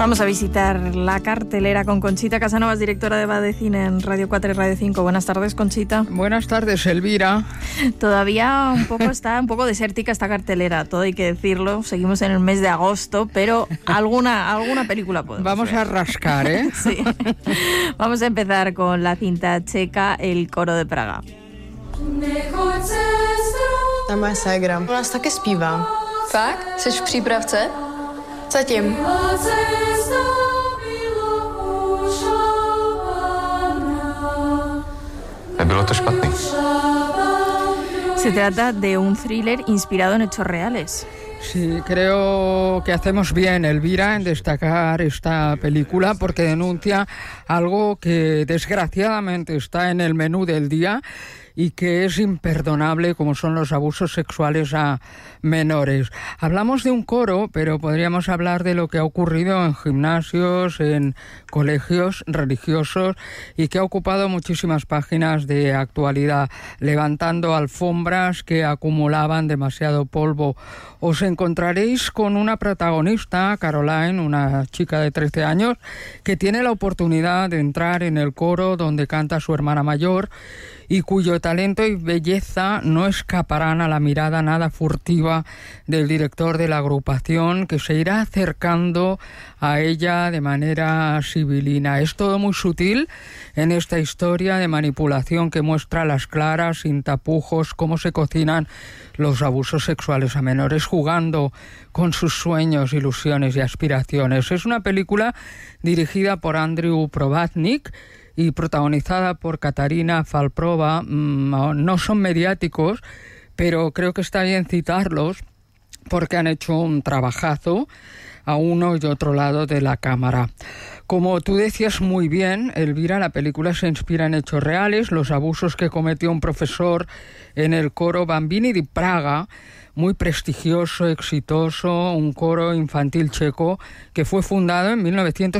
Vamos a visitar la cartelera con Conchita Casanovas, directora de Va de Cine en Radio 4 y Radio 5. Buenas tardes, Conchita. Buenas tardes, Elvira. Todavía está un poco desértica esta cartelera, todo hay que decirlo. Seguimos en el mes de agosto, pero alguna película podemos Vamos ver. a rascar, ¿eh? Sí. Vamos a empezar con la cinta checa El Coro de Praga. Ta moje ségra. U nás taky zpívá. Fakt? Jsi v přípravce? Zatím. Nebylo to špatný. Se trata de un thriller inspirado en hechos reales. Sí, creo que hacemos bien, Elvira, en destacar esta película porque denuncia algo que desgraciadamente está en el menú del día y que es imperdonable, como son los abusos sexuales a menores. Hablamos de un coro, pero podríamos hablar de lo que ha ocurrido en gimnasios, en colegios religiosos y que ha ocupado muchísimas páginas de actualidad, levantando alfombras que acumulaban demasiado polvo. Os encontraréis con una protagonista, Caroline, una chica de 13 años, que tiene la oportunidad de entrar en el coro donde canta su hermana mayor y cuyo talento y belleza no escaparán a la mirada nada furtiva del director de la agrupación, que se irá acercando a ella de manera sibilina. Es todo muy sutil en esta historia de manipulación que muestra a las claras, sin tapujos, cómo se cocinan los abusos sexuales a menores, jugando con sus sueños, ilusiones y aspiraciones. Es una película dirigida por Andrew Provatnik y protagonizada por Katarina Falprova. No son mediáticos, pero creo que está bien citarlos porque han hecho un trabajazo a uno y otro lado de la cámara. Como tú decías muy bien, Elvira, la película se inspira en hechos reales, los abusos que cometió un profesor en el coro Bambini di Praga, muy prestigioso, exitoso, un coro infantil checo que fue fundado en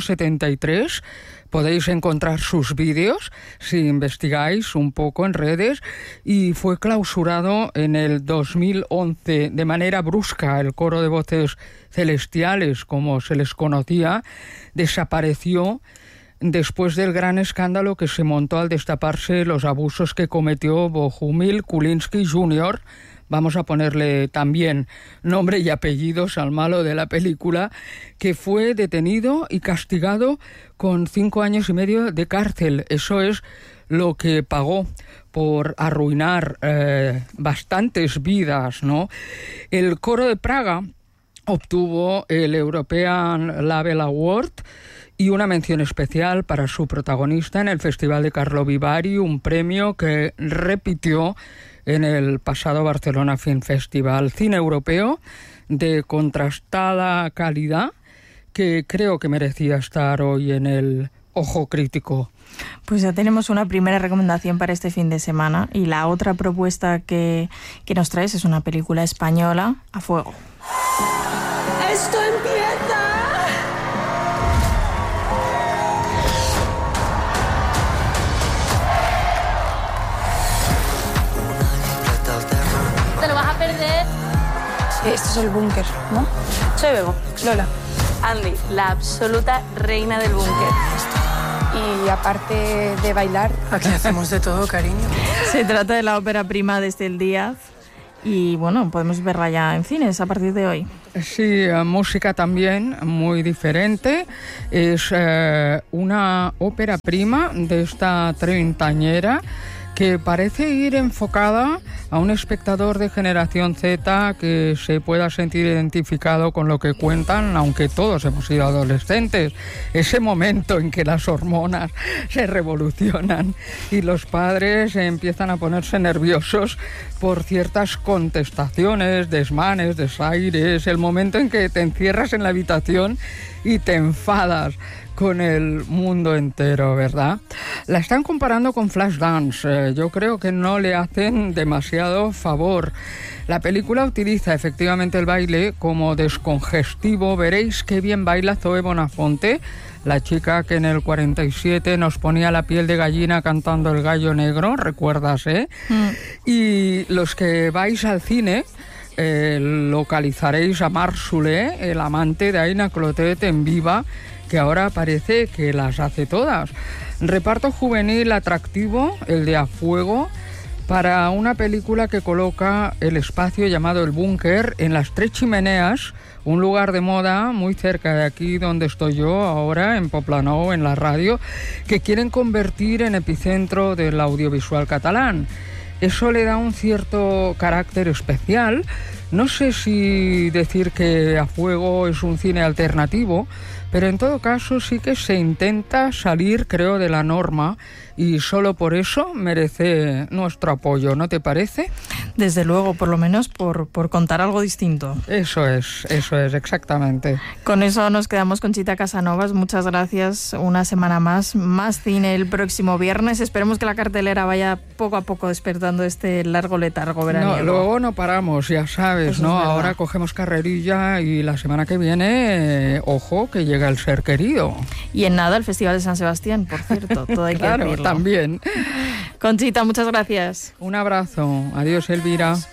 1973. Podéis encontrar sus vídeos si investigáis un poco en redes, y fue clausurado en el 2011 de manera brusca. El coro de voces celestiales, como se les conocía, desapareció después del gran escándalo que se montó al destaparse los abusos que cometió Bohumil Kulinsky Jr., vamos a ponerle también nombre y apellidos al malo de la película, que fue detenido y castigado con 5 años y medio de cárcel. Eso es lo que pagó por arruinar bastantes vidas, ¿no? El coro de Praga obtuvo el European Label Award y una mención especial para su protagonista en el Festival de Karlovy Vary, un premio que repitió en el pasado Barcelona Film Festival. Cine europeo de contrastada calidad que creo que merecía estar hoy en el ojo crítico. Pues ya tenemos una primera recomendación para este fin de semana, y la otra propuesta que nos traes es una película española, A Fuego. ¡Esto empieza! Te lo vas a perder. Esto es el búnker, ¿no? Soy Bego, Lola. Andy, la absoluta reina del búnker. Y aparte de bailar, aquí hacemos de todo, cariño. Se trata de la ópera prima de Estel Díaz y, bueno, podemos verla ya en cines a partir de hoy. Sí, música también muy diferente. Es una ópera prima de esta treintañera que parece ir enfocada a un espectador de generación Z que se pueda sentir identificado con lo que cuentan, aunque todos hemos sido adolescentes. Ese momento en que las hormonas se revolucionan y los padres empiezan a ponerse nerviosos por ciertas contestaciones, desmanes, desaires, el momento en que te encierras en la habitación y te enfadas con el mundo entero, ¿verdad? La están comparando con Flashdance. Yo creo que no le hacen demasiado favor. La película utiliza efectivamente el baile como descongestivo. Veréis qué bien baila Zoe Bonafonte, la chica que en el 47 nos ponía la piel de gallina cantando El gallo negro, ¿recuerdas, eh? Y los que vais al cine localizaréis a Marc Soler, el amante de Aina Clotet en Viva, que ahora parece que las hace todas. Reparto juvenil atractivo, el de A Fuego, para una película que coloca el espacio llamado El Búnker en las Tres Chimeneas, un lugar de moda muy cerca de aquí donde estoy yo ahora, en Poblenou, en la radio, que quieren convertir en epicentro del audiovisual catalán. Eso le da un cierto carácter especial. No sé si decir que A Fuego es un cine alternativo, pero en todo caso sí que se intenta salir, creo, de la norma, y solo por eso merece nuestro apoyo, ¿no te parece? Desde luego, por lo menos por contar algo distinto. Eso es, exactamente. Con eso nos quedamos, Conchita Casanovas. Muchas gracias. Una semana más cine el próximo viernes. Esperemos que la cartelera vaya poco a poco despertando este largo letargo veraniego. No, luego no paramos, ya sabes, ¿no? Ahora cogemos carrerilla y la semana que viene, ojo, que llega El Ser Querido. Y en nada, el Festival de San Sebastián, por cierto, todo hay que decirlo. También. Conchita, muchas gracias. Un abrazo. Adiós, Elvira.